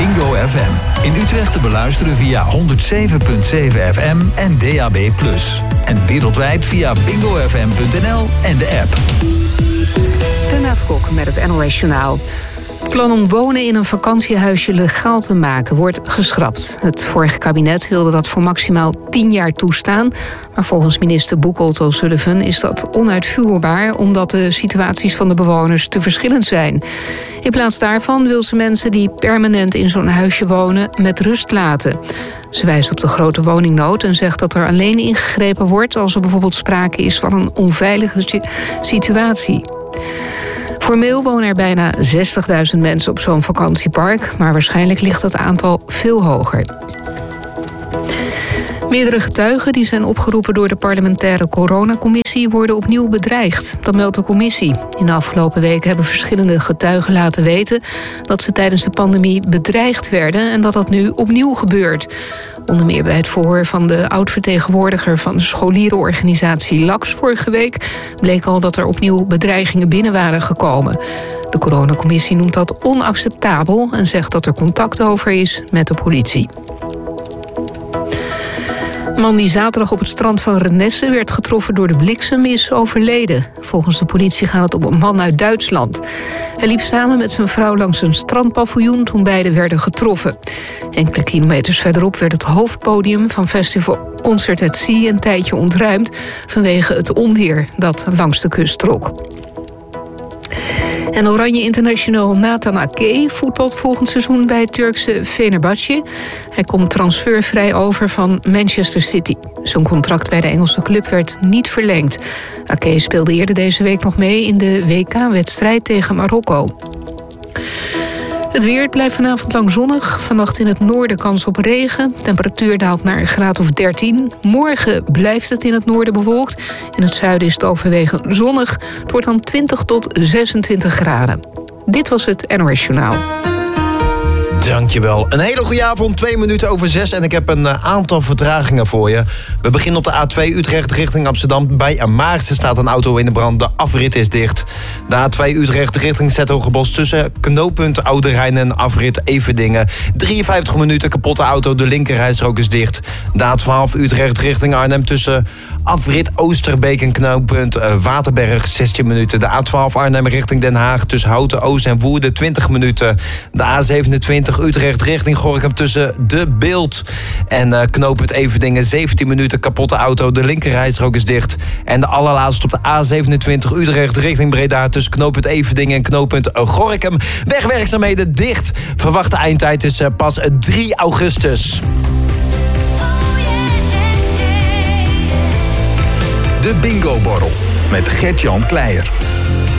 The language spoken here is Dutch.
Bingo FM. In Utrecht te beluisteren via 107.7 FM en DAB+. En wereldwijd via bingofm.nl en de app. Renate Kok met het NOS Journaal. Het plan om wonen in een vakantiehuisje legaal te maken wordt geschrapt. Het vorige kabinet wilde dat voor maximaal 10 jaar toestaan. Maar volgens minister Buchholz O'Sullivan is dat onuitvoerbaar, omdat de situaties van de bewoners te verschillend zijn. In plaats daarvan wil ze mensen die permanent in zo'n huisje wonen met rust laten. Ze wijst op de grote woningnood en zegt dat er alleen ingegrepen wordt als er bijvoorbeeld sprake is van een onveilige situatie. Formeel wonen er bijna 60.000 mensen op zo'n vakantiepark, maar waarschijnlijk ligt dat aantal veel hoger. Meerdere getuigen die zijn opgeroepen door de parlementaire coronacommissie worden opnieuw bedreigd. Dat meldt de commissie. In de afgelopen weken hebben verschillende getuigen laten weten dat ze tijdens de pandemie bedreigd werden en dat dat nu opnieuw gebeurt. Onder meer bij het verhoor van de oud-vertegenwoordiger van de scholierenorganisatie LAX vorige week bleek al dat er opnieuw bedreigingen binnen waren gekomen. De coronacommissie noemt dat onacceptabel en zegt dat er contact over is met de politie. De man die zaterdag op het strand van Renesse werd getroffen door de bliksem is overleden. Volgens de politie gaat het om een man uit Duitsland. Hij liep samen met zijn vrouw langs een strandpaviljoen toen beiden werden getroffen. Enkele kilometers verderop werd het hoofdpodium van festival Concert at Sea een tijdje ontruimd vanwege het onweer dat langs de kust trok. En Oranje International Nathan Ake voetbalt volgend seizoen bij het Turkse Fenerbahçe. Hij komt transfervrij over van Manchester City. Zijn contract bij de Engelse club werd niet verlengd. Ake speelde eerder deze week nog mee in de WK-wedstrijd tegen Marokko. Het weer blijft vanavond lang zonnig. Vannacht in het noorden kans op regen. Temperatuur daalt naar een graad of 13. Morgen blijft het in het noorden bewolkt. In het zuiden is het overwegend zonnig. Het wordt dan 20 tot 26 graden. Dit was het NOS Journaal. Dankjewel. Een hele goede avond, 2 minuten over 6. En ik heb een aantal vertragingen voor je. We beginnen op de A2 Utrecht richting Amsterdam. Bij Maarsen staat een auto in de brand. De afrit is dicht. De A2 Utrecht richting Zethogenbos tussen knooppunt Oude Rijn en afrit Everdingen. 53 minuten kapotte auto. De linkerrijstrook is dicht. De A12 Utrecht richting Arnhem tussen afrit Oosterbeek en knooppunt Waterberg 16 minuten. De A12 Arnhem richting Den Haag tussen Houten Oost en Woerden 20 minuten. De A27 Utrecht richting Gorinchem tussen De Beeld en knooppunt Everdingen 17 minuten kapotte auto. De linkerrijstrook is dicht. En de allerlaatste op de A27 Utrecht richting Breda tussen knooppunt Everdingen en knooppunt Gorinchem. Wegwerkzaamheden dicht. Verwachte eindtijd is pas 3 augustus. De Bingo Borrel met Gert-Jan Kleijer.